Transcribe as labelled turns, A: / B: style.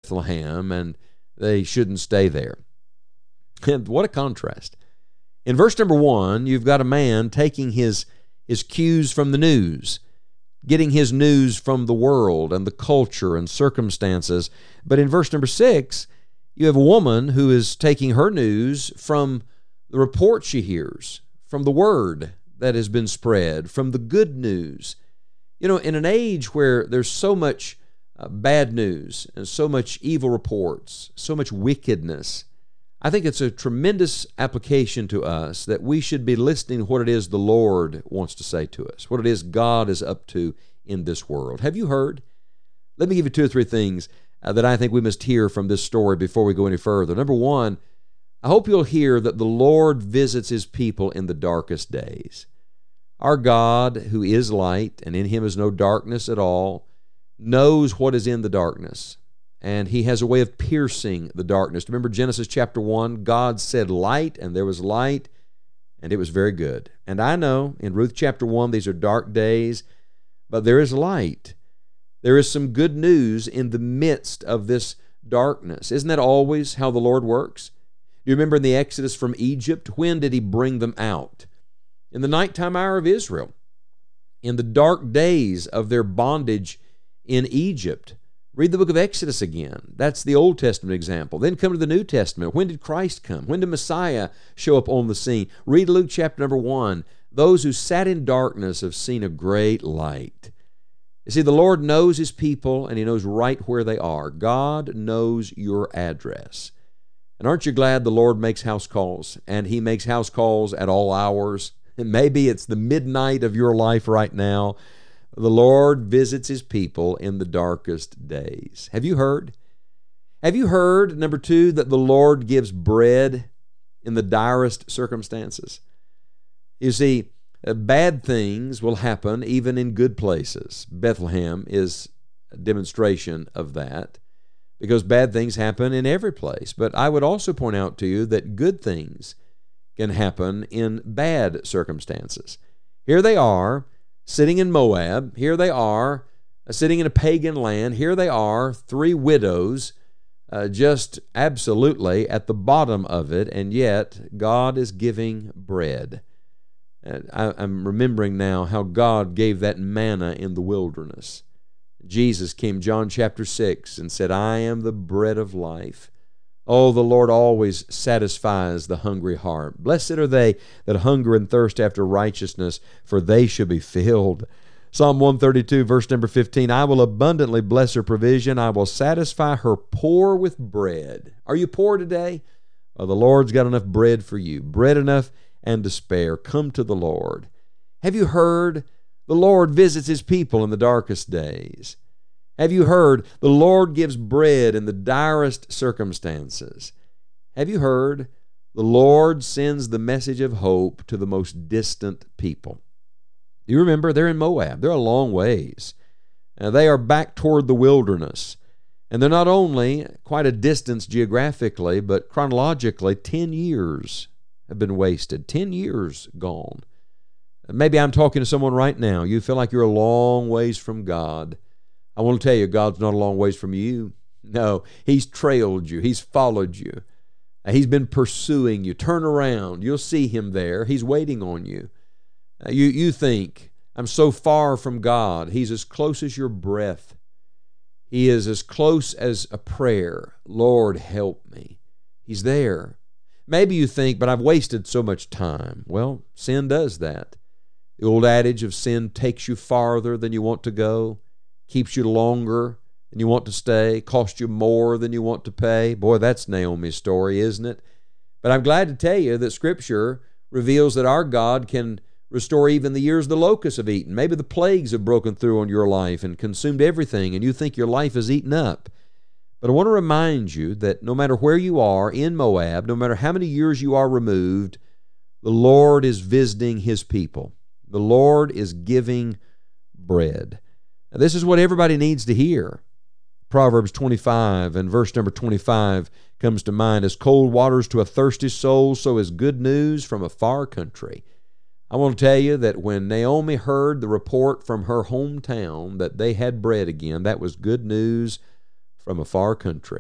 A: Bethlehem, and they shouldn't stay there. And what a contrast. In verse number 1, you've got a man taking his cues from the news, getting his news from the world and the culture and circumstances. But in verse number 6, you have a woman who is taking her news from the report she hears, from the word that has been spread, from the good news. You know, in an age where there's so much bad news and so much evil reports, so much wickedness, I think it's a tremendous application to us that we should be listening to what it is the Lord wants to say to us, what it is God is up to in this world. Have you heard? Let me give you 2 or 3 things that I think we must hear from this story before we go any further. Number 1, I hope you'll hear that the Lord visits His people in the darkest days. Our God, who is light, and in Him is no darkness at all, knows what is in the darkness. And He has a way of piercing the darkness. Remember Genesis chapter 1, God said light, and there was light, and it was very good. And I know in Ruth chapter 1, these are dark days, but there is light. There is some good news in the midst of this darkness. Isn't that always how the Lord works? You remember in the Exodus from Egypt, when did He bring them out? In the nighttime hour of Israel, in the dark days of their bondage in Egypt. Read the book of Exodus again. That's the Old Testament example. Then come to the New Testament. When did Christ come? When did Messiah show up on the scene? Read Luke chapter number 1. Those who sat in darkness have seen a great light. You see, the Lord knows His people, and He knows right where they are. God knows your address. And aren't you glad the Lord makes house calls? And He makes house calls at all hours. And maybe it's the midnight of your life right now. The Lord visits His people in the darkest days. Have you heard? Have you heard, number 2, that the Lord gives bread in the direst circumstances? You see, bad things will happen even in good places. Bethlehem is a demonstration of that, because bad things happen in every place. But I would also point out to you that good things can happen in bad circumstances. Here they are, sitting in Moab. Here they are, sitting in a pagan land. Here they are, 3 widows, just absolutely at the bottom of it, and yet God is giving bread. I'm remembering now how God gave that manna in the wilderness. Jesus came, John chapter 6, and said, I am the bread of life. Oh, the Lord always satisfies the hungry heart. Blessed are they that hunger and thirst after righteousness, for they shall be filled. Psalm 132, verse number 15, I will abundantly bless her provision. I will satisfy her poor with bread. Are you poor today? Well, the Lord's got enough bread for you, bread enough and to spare. Come to the Lord. Have you heard? The Lord visits His people in the darkest days. Have you heard? The Lord gives bread in the direst circumstances. Have you heard? The Lord sends the message of hope to the most distant people. You remember, they're in Moab. They're a long ways. They are back toward the wilderness. And they're not only quite a distance geographically, but chronologically, 10 years have been wasted. 10 years gone. Maybe I'm talking to someone right now. You feel like you're a long ways from God. I want to tell you, God's not a long ways from you. No, He's trailed you. He's followed you. He's been pursuing you. Turn around. You'll see Him there. He's waiting on you. You think, I'm so far from God. He's as close as your breath. He is as close as a prayer. Lord, help me. He's there. Maybe you think, but I've wasted so much time. Well, sin does that. The old adage of sin takes you farther than you want to go, keeps you longer than you want to stay, costs you more than you want to pay. Boy, that's Naomi's story, isn't it? But I'm glad to tell you that Scripture reveals that our God can restore even the years the locusts have eaten. Maybe the plagues have broken through on your life and consumed everything, and you think your life is eaten up. But I want to remind you that no matter where you are in Moab, no matter how many years you are removed, the Lord is visiting His people. The Lord is giving bread. Now, this is what everybody needs to hear. Proverbs 25 and verse number 25 comes to mind. As cold waters to a thirsty soul, so is good news from a far country. I want to tell you that when Naomi heard the report from her hometown that they had bread again, that was good news from a far country.